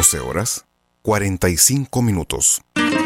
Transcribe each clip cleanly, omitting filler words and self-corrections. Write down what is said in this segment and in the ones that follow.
12:45.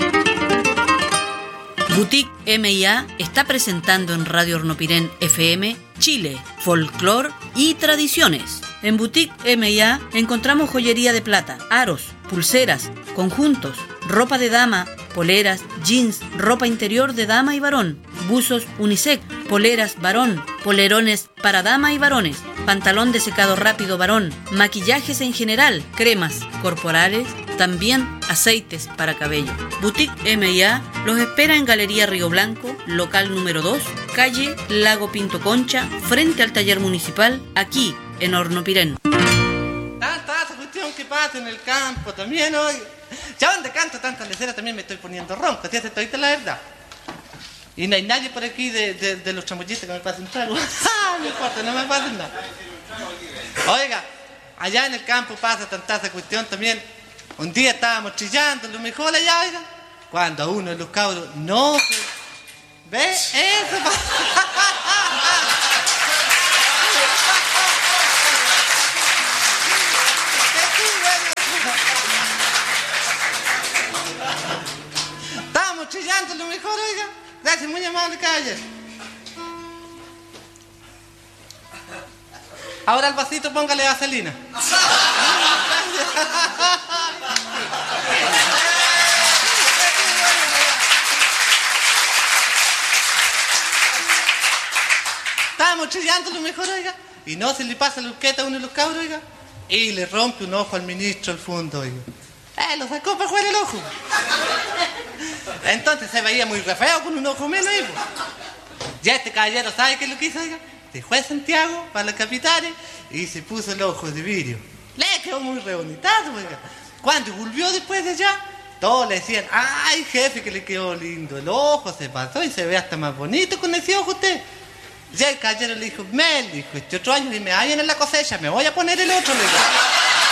Boutique M&A está presentando en Radio Hornopirén FM Chile, folclor y tradiciones. En Boutique M&A encontramos joyería de plata, aros, pulseras, conjuntos, ropa de dama, poleras, jeans, ropa interior de dama y varón, buzos unisex, poleras varón, polerones para dama y varones, pantalón de secado rápido varón, maquillajes en general, cremas corporales, también aceites para cabello. Boutique M&A los espera en Galería Río Blanco, local número 2, calle Lago Pinto Concha, frente al taller municipal, aquí en Hornopirén. Tanta cuestión que pasa en el campo también hoy. Ya donde canto tanta lecera también me estoy poniendo ronco, ¿sí? Estoy la verdad. Y no hay nadie por aquí de los chamullistas que me pasen trago. No importa, no me pasen nada. Oiga, allá en el campo pasa tanta esa cuestión también. Un día estábamos trillando, lo mejor allá, oiga, cuando a uno de los cabros no se... ¿Ve? Eso pasa. Estábamos trillando lo mejor, oiga. Gracias, muy amable, calle. Ahora al vasito póngale vaselina. Estábamos trillando lo mejor, oiga. Y no se le pasa la urqueta a uno de los cabros, oiga. Y le rompe un ojo al ministro al fondo, oiga. Lo sacó para afuera el ojo. Entonces se veía muy re feo con un ojo menos, oiga. Ya este caballero, ¿sabe qué es lo que hizo, oiga? Se fue a Santiago para las capitales y se puso el ojo de vidrio. Le quedó muy rebonitado, oiga. Cuando volvió después de allá, todos le decían, ay, jefe, que le quedó lindo el ojo, se pasó y se ve hasta más bonito con ese ojo usted. Ya el caballero le dijo, Mel, dijo, este otro año ni me hallan en la cosecha, me voy a poner el otro, le dijo.